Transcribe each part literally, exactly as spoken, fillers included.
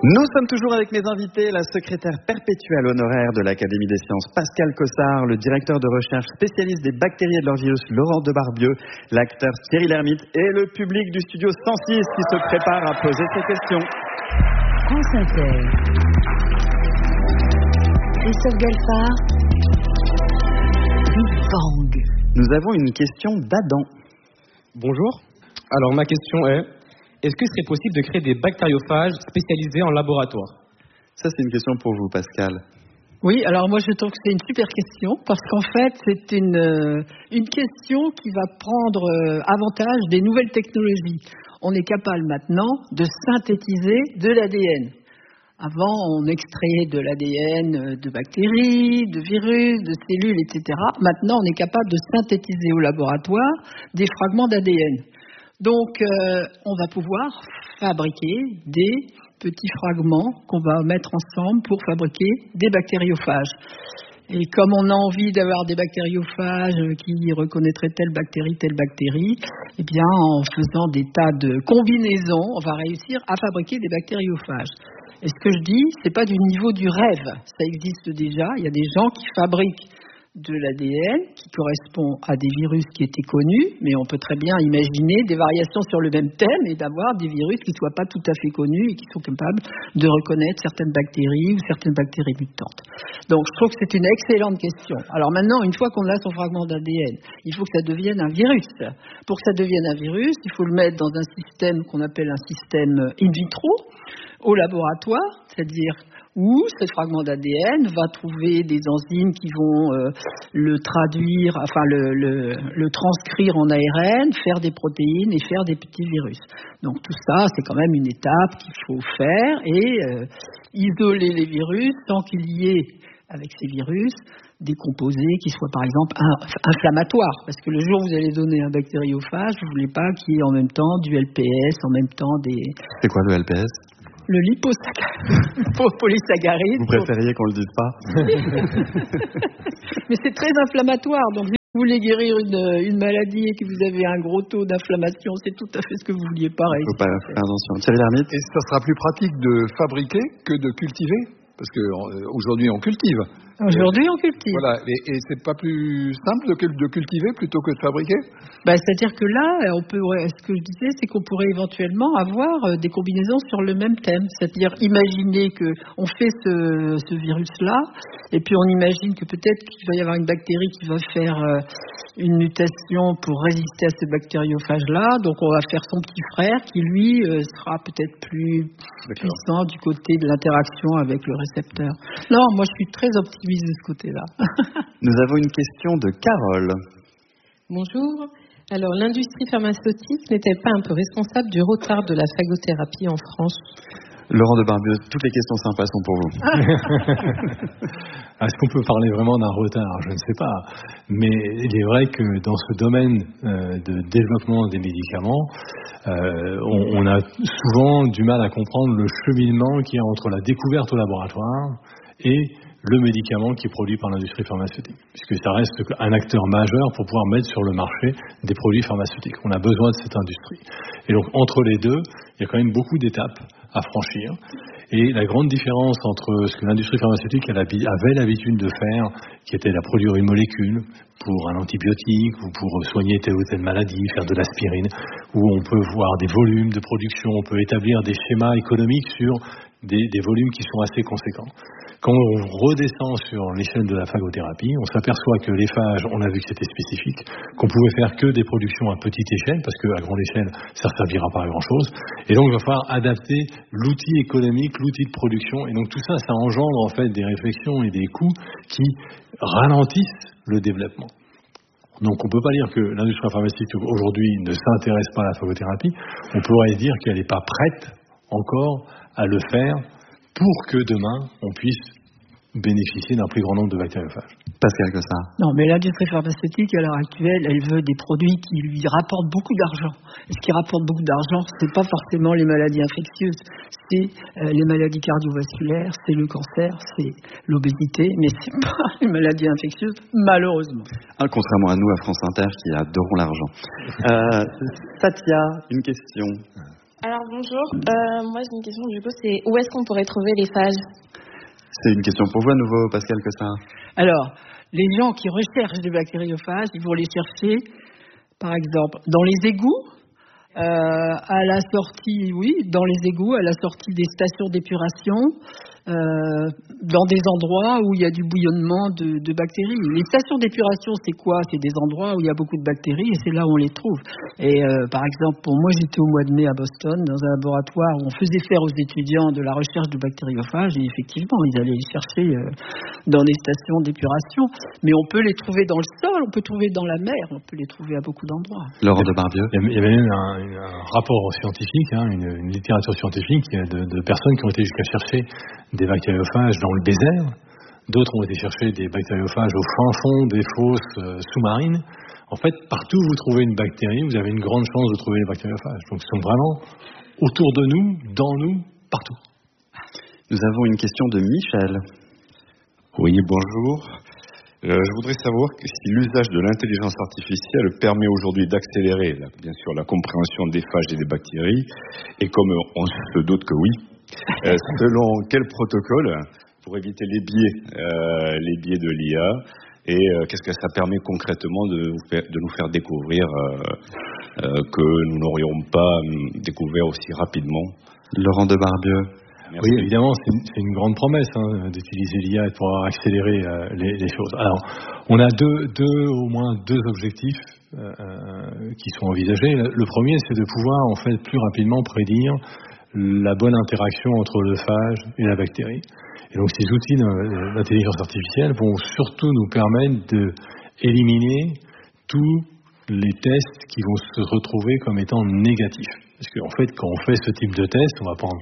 Nous sommes toujours avec mes invités, la secrétaire perpétuelle honoraire de l'Académie des sciences, Pascal Cossard, le directeur de recherche spécialiste des bactéries et de leurs virus, Laurent Debarbieux, l'acteur Thierry Lhermitte et le public du studio cent six qui se prépare à poser ses questions. France Inter. Christophe Galfard. Big Bang. Nous avons une question d'Adam. Bonjour. Alors ma question est, est-ce que ce serait possible de créer des bactériophages spécialisés en laboratoire? Ça, c'est une question pour vous, Pascal. Oui, alors moi je trouve que c'est une super question parce qu'en fait c'est une, euh, une question qui va prendre euh, avantage des nouvelles technologies. On est capable maintenant de synthétiser de l'A D N. Avant, on extrayait de l'A D N de bactéries, de virus, de cellules, et cetera. Maintenant, on est capable de synthétiser au laboratoire des fragments d'A D N. Donc, euh, on va pouvoir fabriquer des petits fragments qu'on va mettre ensemble pour fabriquer des bactériophages. Et comme on a envie d'avoir des bactériophages qui reconnaîtraient telle bactérie, telle bactérie, eh bien, en faisant des tas de combinaisons, on va réussir à fabriquer des bactériophages. Et ce que je dis, c'est pas du niveau du rêve. Ça existe déjà. Il y a des gens qui fabriquent de l'A D N qui correspond à des virus qui étaient connus, mais on peut très bien imaginer des variations sur le même thème et d'avoir des virus qui ne soient pas tout à fait connus et qui sont capables de reconnaître certaines bactéries ou certaines bactéries mutantes. Donc je trouve que c'est une excellente question. Alors maintenant, une fois qu'on a son fragment d'A D N, il faut que ça devienne un virus. Pour que ça devienne un virus, il faut le mettre dans un système qu'on appelle un système in vitro, au laboratoire, c'est-à-dire où ce fragment d'A D N va trouver des enzymes qui vont euh, le traduire, enfin le, le, le transcrire en A R N, faire des protéines et faire des petits virus. Donc tout ça, c'est quand même une étape qu'il faut faire et euh, isoler les virus sans qu'il y ait, avec ces virus, des composés qui soient par exemple inflammatoires. Parce que le jour où vous allez donner un bactériophage, vous ne voulez pas qu'il y ait en même temps du L P S, en même temps des... C'est quoi le L P S? Le lipopolysaccharide. Vous préfériez qu'on le dise pas? Mais c'est très inflammatoire. Donc, si vous voulez guérir une, une maladie et que vous avez un gros taux d'inflammation, c'est tout à fait ce que vous vouliez pareil. Il faut pas faire attention. Thierry Lhermitte. Et ça sera plus pratique de fabriquer que de cultiver? Parce qu'aujourd'hui, on cultive. Aujourd'hui, on cultive. Voilà. Et, et c'est pas plus simple de, de cultiver plutôt que de fabriquer? Bah, c'est-à-dire que là, on peut, ce que je disais, c'est qu'on pourrait éventuellement avoir des combinaisons sur le même thème. C'est-à-dire imaginer qu'on fait ce, ce virus-là, et puis on imagine que peut-être qu'il va y avoir une bactérie qui va faire une mutation pour résister à ce bactériophage-là. Donc on va faire son petit frère qui, lui, sera peut-être plus D'accord. puissant du côté de l'interaction avec le récepteur. Non, moi je suis très optimiste de ce côté-là. Nous avons une question de Carole. Bonjour. Alors, l'industrie pharmaceutique n'est-elle pas un peu responsable du retard de la phagothérapie en France? Laurent Debarbieux, toutes les questions sympas sont pour vous. Est-ce qu'on peut parler vraiment d'un retard? Je ne sais pas. Mais il est vrai que dans ce domaine euh, de développement des médicaments, euh, on, on a souvent du mal à comprendre le cheminement qu'il y a entre la découverte au laboratoire et le médicament qui est produit par l'industrie pharmaceutique, puisque ça reste un acteur majeur pour pouvoir mettre sur le marché des produits pharmaceutiques. On a besoin de cette industrie. Et donc, entre les deux, il y a quand même beaucoup d'étapes à franchir. Et la grande différence entre ce que l'industrie pharmaceutique avait l'habitude de faire, qui était de produire une molécule pour un antibiotique ou pour soigner telle ou telle maladie, faire de l'aspirine, où on peut voir des volumes de production, on peut établir des schémas économiques sur des, des volumes qui sont assez conséquents. Quand on redescend sur l'échelle de la phagothérapie, on s'aperçoit que les phages, on a vu que c'était spécifique, qu'on pouvait faire que des productions à petite échelle, parce qu'à grande échelle, ça ne servira pas à grand-chose. Et donc, il va falloir adapter l'outil économique, l'outil de production. Et donc, tout ça, ça engendre en fait des réflexions et des coûts qui ralentissent le développement. Donc, on ne peut pas dire que l'industrie pharmaceutique aujourd'hui ne s'intéresse pas à la phagothérapie. On pourrait dire qu'elle n'est pas prête encore à le faire pour que demain, on puisse bénéficier d'un plus grand nombre de bactériophages. Pascal Cossard. Non, mais l'industrie pharmaceutique, à l'heure actuelle, elle veut des produits qui lui rapportent beaucoup d'argent. Et ce qui rapporte beaucoup d'argent, ce n'est pas forcément les maladies infectieuses, c'est euh, les maladies cardiovasculaires, c'est le cancer, c'est l'obésité, mais ce n'est pas les maladies infectieuses, malheureusement. Ah, contrairement à nous, à France Inter, qui adorons l'argent. Euh, Satya, une question. Alors bonjour, euh, moi j'ai une question du coup, c'est où est-ce qu'on pourrait trouver les phages? C'est une question pour vous à nouveau, Pascal Cossard. Alors, les gens qui recherchent des bactériophages, ils vont les chercher, par exemple, dans les égouts, euh, à la sortie, oui, dans les égouts, à la sortie des stations d'épuration, euh, dans des endroits où il y a du bouillonnement de, de bactéries. Les stations d'épuration, c'est quoi? C'est des endroits où il y a beaucoup de bactéries et c'est là où on les trouve. Et euh, par exemple, pour moi, j'étais au mois de mai à Boston, dans un laboratoire où on faisait faire aux étudiants de la recherche de bactériophages et effectivement, ils allaient les chercher euh, dans des stations d'épuration. Mais on peut les trouver dans le sol, on peut trouver dans la mer, on peut les trouver à beaucoup d'endroits. Laurent de Barbieux. Il y avait même un, un rapport scientifique, hein, une, une littérature scientifique de, de personnes qui ont été jusqu'à chercher des bactériophages dans le désert. D'autres ont été chercher des bactériophages au fin fond des fosses euh, sous-marines. En fait, partout où vous trouvez une bactérie, vous avez une grande chance de trouver les bactériophages. Donc, ils sont vraiment autour de nous, dans nous, partout. Nous avons une question de Michel. Oui, bonjour. Euh, je voudrais savoir si l'usage de l'intelligence artificielle permet aujourd'hui d'accélérer, la, bien sûr, la compréhension des phages et des bactéries, et comme on se doute que oui, euh, selon quel protocole pour éviter les biais, euh, les biais de l'I A, et euh, qu'est-ce que ça permet concrètement de, vous faire, de nous faire découvrir euh, euh, que nous n'aurions pas découvert aussi rapidement. Laurent de Barbieux. Merci. Oui, évidemment, c'est une, c'est une grande promesse hein, d'utiliser l'I A pour accélérer euh, les, les choses. Alors, on a deux, deux, au moins deux objectifs euh, qui sont envisagés. Le premier, c'est de pouvoir en fait plus rapidement prédire la bonne interaction entre le phage et la bactérie. Et donc, ces outils d'intelligence artificielle vont surtout nous permettre d'éliminer tous les tests qui vont se retrouver comme étant négatifs. Parce qu'en fait, quand on fait ce type de test, on va prendre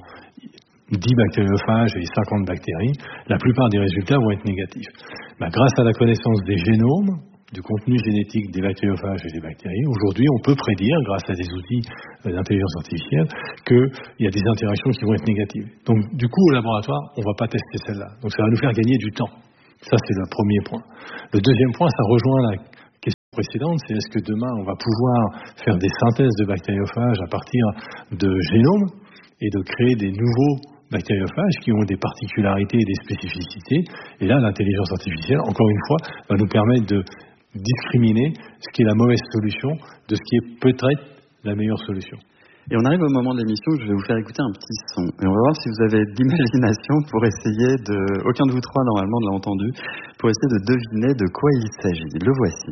dix bactériophages et cinquante bactéries, la plupart des résultats vont être négatifs. Bah, grâce à la connaissance des génomes, du contenu génétique des bactériophages et des bactéries, aujourd'hui on peut prédire, grâce à des outils d'intelligence artificielle, qu'il y a des interactions qui vont être négatives. Donc du coup au laboratoire, on ne va pas tester celle-là. Donc ça va nous faire gagner du temps. Ça c'est le premier point. Le deuxième point, ça rejoint la question précédente, c'est est-ce que demain on va pouvoir faire des synthèses de bactériophages à partir de génomes et de créer des nouveaux bactériophages qui ont des particularités et des spécificités. Et là, l'intelligence artificielle, encore une fois, va nous permettre de discriminer ce qui est la mauvaise solution de ce qui est peut-être la meilleure solution. Et on arrive au moment de l'émission où je vais vous faire écouter un petit son. Et on va voir si vous avez de l'imagination pour essayer de... Aucun de vous trois, normalement, ne l'a entendu. Pour essayer de deviner de quoi il s'agit. Le voici.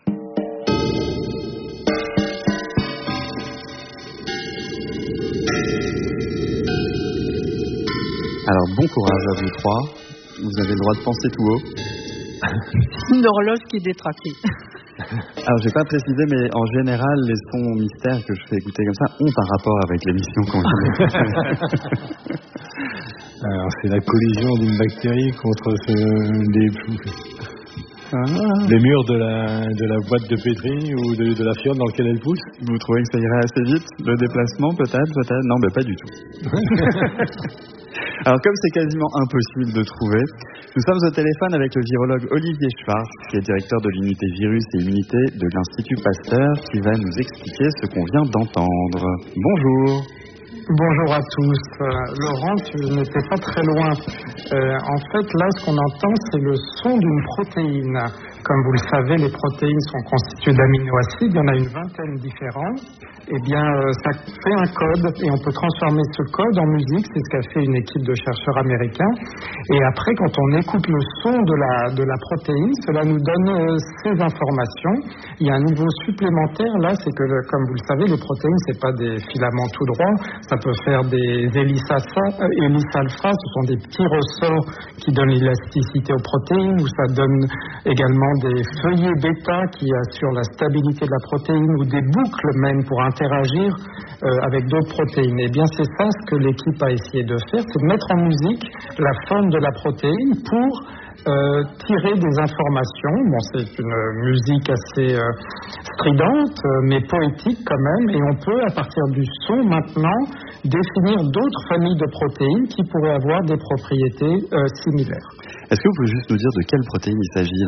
Alors, bon courage à vous trois. Vous avez le droit de penser tout haut. Une horloge qui est détraquée. Alors, je n'ai pas précisé, mais en général, les sons mystères que je fais écouter comme ça ont un rapport avec l'émission qu'on vient de faire. Alors, c'est la collision d'une bactérie contre ce, les, ah. les murs de la, de la boîte de pétri ou de, de la fiole dans laquelle elle pousse. Vous trouvez que ça irait assez vite? Le déplacement, peut-être, peut-être? Non, mais pas du tout. Alors, comme c'est quasiment impossible de trouver, nous sommes au téléphone avec le virologue Olivier Schwartz, qui est directeur de l'unité virus et immunité de l'Institut Pasteur, qui va nous expliquer ce qu'on vient d'entendre. Bonjour. Bonjour à tous. Euh, Laurent, tu n'étais pas très loin. Euh, en fait, là, ce qu'on entend, c'est le son d'une protéine. Comme vous le savez, les protéines sont constituées d'aminoacides. Il y en a une vingtaine différents. Eh bien, euh, ça fait un code et on peut transformer ce code en musique. C'est ce qu'a fait une équipe de chercheurs américains. Et après, quand on écoute le son de la, de la protéine, cela nous donne euh, ces informations. Il y a un niveau supplémentaire là, c'est que, le, comme vous le savez, les protéines, c'est pas des filaments tout droits. Ça peut faire des hélices alpha, ce sont des petits ressorts qui donnent l'élasticité aux protéines, ou ça donne également des feuillets bêta qui assurent la stabilité de la protéine, ou des boucles même pour interagir euh, avec d'autres protéines. Et bien c'est ça ce que l'équipe a essayé de faire, c'est de mettre en musique la forme de la protéine pour Euh, tirer des informations. Bon, c'est une musique assez euh, stridente, euh, mais poétique quand même, et on peut, à partir du son maintenant, définir d'autres familles de protéines qui pourraient avoir des propriétés euh, similaires. Est-ce que vous pouvez juste nous dire de quelle protéine il s'agit là ?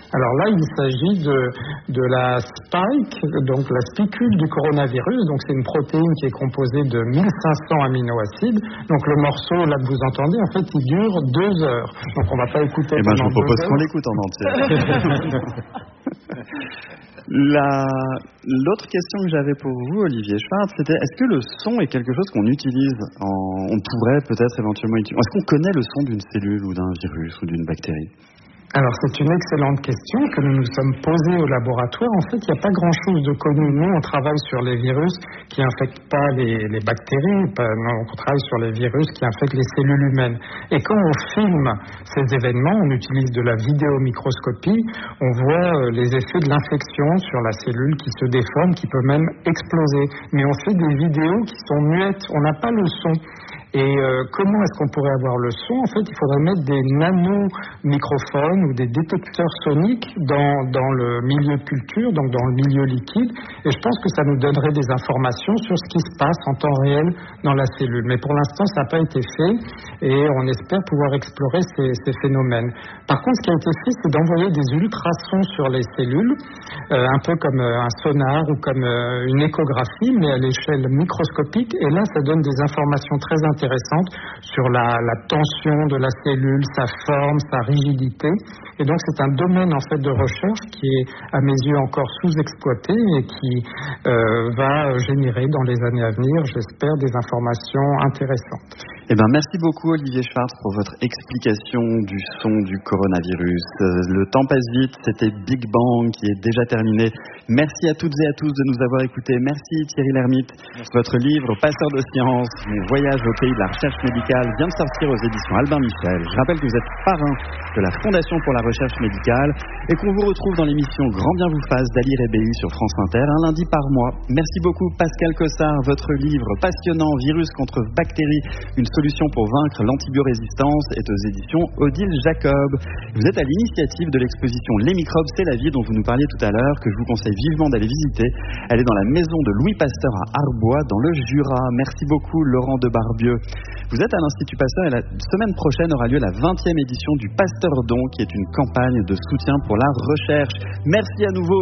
Alors là, il s'agit de, de la spike, donc la spicule du coronavirus. Donc c'est une protéine qui est composée de mille cinq cents aminoacides. Donc le morceau là que vous entendez, en fait, il dure deux heures. Donc on va pas écouter. Eh ben, je vous propose qu'on l'écoute en entier. La... L'autre question que j'avais pour vous, Olivier Schwartz, c'était est-ce que le son est quelque chose qu'on utilise en... On pourrait peut-être éventuellement utiliser. Est-ce qu'on connaît le son d'une cellule ou d'un virus ou d'une bactérie ? Alors c'est une excellente question que nous nous sommes posée au laboratoire. En fait, il n'y a pas grand-chose de connu. Nous, on travaille sur les virus qui n'infectent pas les, les bactéries. Pas, non, on travaille sur les virus qui infectent les cellules humaines. Et quand on filme ces événements, on utilise de la vidéomicroscopie. On voit euh, les effets de l'infection sur la cellule qui se déforme, qui peut même exploser. Mais on fait des vidéos qui sont muettes. On n'a pas le son. Et euh, comment est-ce qu'on pourrait avoir le son ? En fait, il faudrait mettre des nano-microphones ou des détecteurs soniques dans, dans le milieu de culture, donc dans le milieu liquide. Et je pense que ça nous donnerait des informations sur ce qui se passe en temps réel dans la cellule. Mais pour l'instant, ça n'a pas été fait et on espère pouvoir explorer ces, ces phénomènes. Par contre, ce qui a été fait, c'est d'envoyer des ultrasons sur les cellules, euh, un peu comme euh, un sonar ou comme euh, une échographie, mais à l'échelle microscopique. Et là, ça donne des informations très intéressantes sur la, la tension de la cellule, sa forme, sa rigidité. Et donc c'est un domaine en fait de recherche qui est à mes yeux encore sous-exploité et qui euh, va générer dans les années à venir, j'espère, des informations intéressantes. Eh ben, merci beaucoup Olivier Schwartz pour votre explication du son du coronavirus. Le temps passe vite, c'était Big Bang qui est déjà terminé. Merci à toutes et à tous de nous avoir écoutés. Merci Thierry Lhermitte. Votre livre Passeur de science, mon voyage au pays de la recherche médicale vient de sortir aux éditions Albin Michel. Je rappelle que vous êtes parrain de la Fondation pour la recherche médicale et qu'on vous retrouve dans l'émission Grand bien vous fasse d'Ali Rébéi sur France Inter un lundi par mois. Merci beaucoup Pascal Cossard. Votre livre passionnant Virus contre bactéries, une solution pour vaincre l'antibiorésistance est aux éditions Odile Jacob. Vous êtes à l'initiative de l'exposition Les microbes, c'est la vie dont vous nous parliez tout à l'heure, que je vous conseille vivement d'aller visiter. Elle est dans la maison de Louis Pasteur à Arbois, dans le Jura. Merci beaucoup Laurent de Barbieux. Vous êtes à l'Institut Pasteur et la semaine prochaine aura lieu la vingtième édition du Pasteur Don, qui est une campagne de soutien pour la recherche. Merci à nouveau